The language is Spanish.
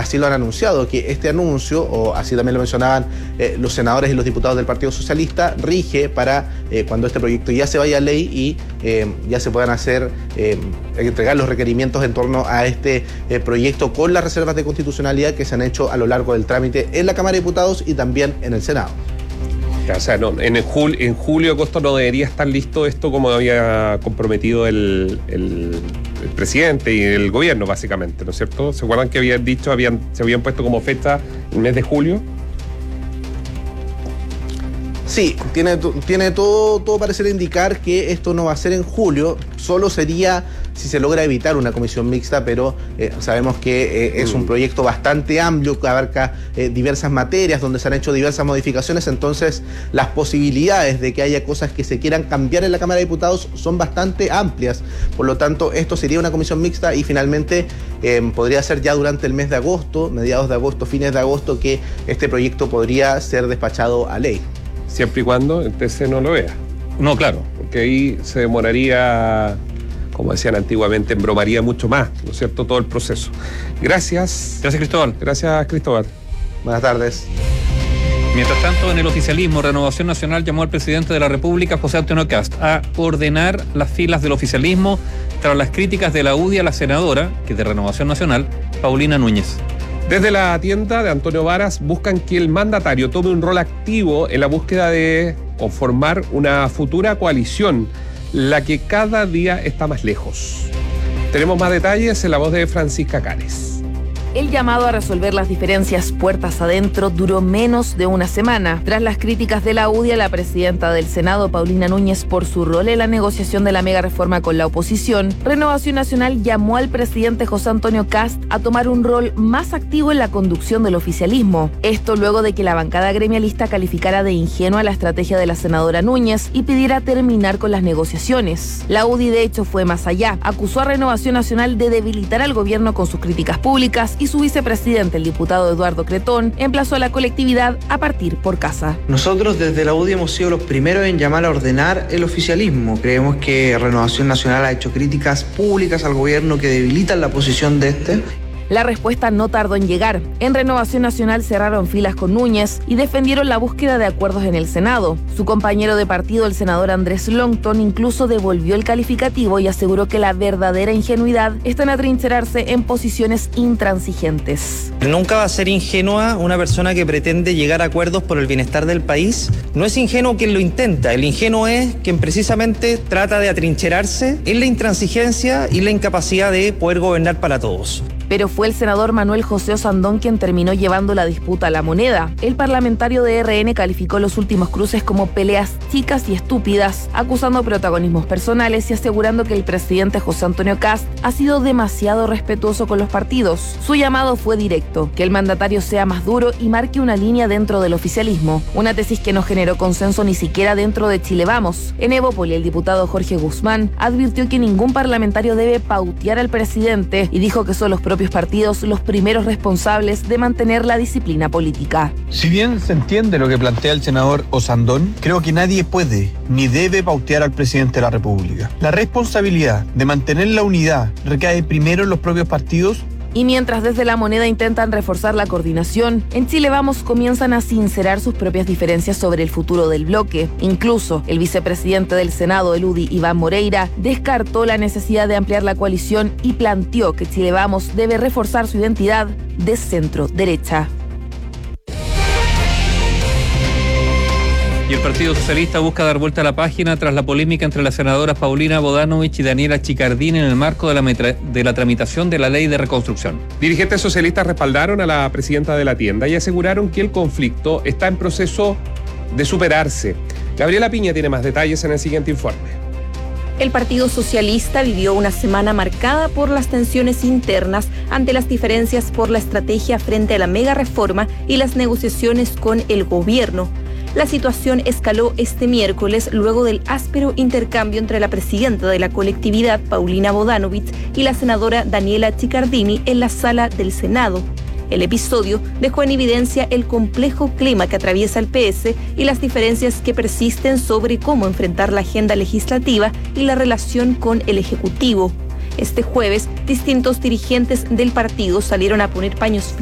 así lo han anunciado, que este anuncio, o así también lo mencionaban los senadores y los diputados del Partido Socialista, rige para cuando este proyecto ya se vaya a ley y ya se puedan entregar los requerimientos en torno a este proyecto con las reservas de constitucionalidad que se han hecho a lo largo del trámite en la Cámara de Diputados y también en el Senado. O sea, no, en julio, agosto no debería estar listo esto como había comprometido el presidente y el gobierno, básicamente, ¿no es cierto? ¿Se acuerdan que habían dicho, se habían puesto como fecha el mes de julio? Sí, tiene todo parecer indicar que esto no va a ser en julio, solo sería si se logra evitar una comisión mixta, pero sabemos que es un proyecto bastante amplio que abarca diversas materias donde se han hecho diversas modificaciones, entonces las posibilidades de que haya cosas que se quieran cambiar en la Cámara de Diputados son bastante amplias, por lo tanto esto sería una comisión mixta y finalmente podría ser ya durante el mes de agosto, mediados de agosto, fines de agosto, que este proyecto podría ser despachado a ley. Siempre y cuando el TC no lo vea. No, claro. Porque ahí se demoraría, como decían antiguamente, embromaría mucho más, ¿no es cierto?, todo el proceso. Gracias. Gracias, Cristóbal. Gracias, Cristóbal. Buenas tardes. Mientras tanto, en el oficialismo, Renovación Nacional llamó al presidente de la República, José Antonio Kast, a ordenar las filas del oficialismo tras las críticas de la UDI a la senadora, que es de Renovación Nacional, Paulina Núñez. Desde la tienda de Antonio Varas buscan que el mandatario tome un rol activo en la búsqueda de conformar una futura coalición, la que cada día está más lejos. Tenemos más detalles en la voz de Francisca Cares. El llamado a resolver las diferencias puertas adentro duró menos de una semana. Tras las críticas de la UDI a la presidenta del Senado, Paulina Núñez, por su rol en la negociación de la mega reforma con la oposición, Renovación Nacional llamó al presidente José Antonio Kast a tomar un rol más activo en la conducción del oficialismo. Esto luego de que la bancada gremialista calificara de ingenua la estrategia de la senadora Núñez y pidiera terminar con las negociaciones. La UDI, de hecho, fue más allá. Acusó a Renovación Nacional de debilitar al gobierno con sus críticas públicas y su vicepresidente, el diputado Eduardo Cretón, emplazó a la colectividad a partir por casa. Nosotros desde la UDI hemos sido los primeros en llamar a ordenar el oficialismo. Creemos que Renovación Nacional ha hecho críticas públicas al gobierno que debilitan la posición de este. La respuesta no tardó en llegar. En Renovación Nacional cerraron filas con Núñez y defendieron la búsqueda de acuerdos en el Senado. Su compañero de partido, el senador Andrés Longton, incluso devolvió el calificativo y aseguró que la verdadera ingenuidad está en atrincherarse en posiciones intransigentes. Nunca va a ser ingenua una persona que pretende llegar a acuerdos por el bienestar del país. No es ingenuo quien lo intenta, el ingenuo es quien precisamente trata de atrincherarse en la intransigencia y la incapacidad de poder gobernar para todos. Pero fue el senador Manuel José Osandón quien terminó llevando la disputa a la moneda. El parlamentario de RN calificó los últimos cruces como peleas chicas y estúpidas, acusando protagonismos personales y asegurando que el presidente José Antonio Kast ha sido demasiado respetuoso con los partidos. Su llamado fue directo, que el mandatario sea más duro y marque una línea dentro del oficialismo, una tesis que no generó consenso ni siquiera dentro de Chile Vamos. En Evópoli, el diputado Jorge Guzmán advirtió que ningún parlamentario debe pautear al presidente y dijo que son los propios partidos los primeros responsables de mantener la disciplina política. Si bien se entiende lo que plantea el senador Osandón, creo que nadie puede ni debe pautear al presidente de la República. La responsabilidad de mantener la unidad recae primero en los propios partidos. Y mientras desde la moneda intentan reforzar la coordinación, en Chile Vamos comienzan a sincerar sus propias diferencias sobre el futuro del bloque. Incluso el vicepresidente del Senado, el UDI, Iván Moreira, descartó la necesidad de ampliar la coalición y planteó que Chile Vamos debe reforzar su identidad de centro-derecha. Y el Partido Socialista busca dar vuelta a la página tras la polémica entre las senadoras Paulina Bodanovich y Daniela Chicardini en el marco de la tramitación de la ley de reconstrucción. Dirigentes socialistas respaldaron a la presidenta de la tienda y aseguraron que el conflicto está en proceso de superarse. Gabriela Piña tiene más detalles en el siguiente informe. El Partido Socialista vivió una semana marcada por las tensiones internas ante las diferencias por la estrategia frente a la mega reforma y las negociaciones con el gobierno. La situación escaló este miércoles luego del áspero intercambio entre la presidenta de la colectividad, Paulina Bodanovich, y la senadora Daniela Chicardini en la sala del Senado. El episodio dejó en evidencia el complejo clima que atraviesa el PS y las diferencias que persisten sobre cómo enfrentar la agenda legislativa y la relación con el Ejecutivo. Este jueves, distintos dirigentes del partido salieron a poner paños fríos